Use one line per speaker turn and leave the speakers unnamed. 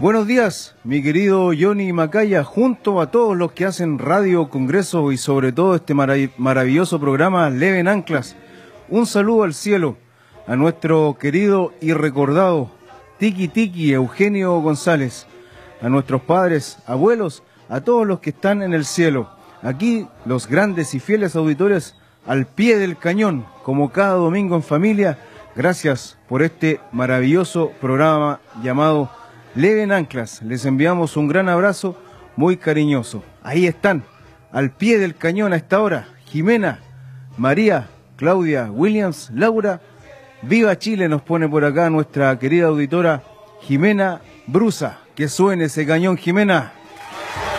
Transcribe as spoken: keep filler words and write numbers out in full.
Buenos días, mi querido Johnny Macaya, junto a todos los que hacen Radio Congreso y sobre todo este marav maravilloso programa Leven Anclas. Un saludo al cielo a nuestro querido y recordado Tiki Tiki Eugenio González, a nuestros padres, abuelos, a todos los que están en el cielo. Aquí los grandes y fieles auditores al pie del cañón, como cada domingo en familia. Gracias por este maravilloso programa llamado Leven Anclas. Les enviamos un gran abrazo muy cariñoso. Ahí están, al pie del cañón a esta hora, Jimena, María, Claudia, Williams, Laura. Viva Chile nos pone por acá nuestra querida auditora Jimena Brusa. Que suene ese cañón, Jimena.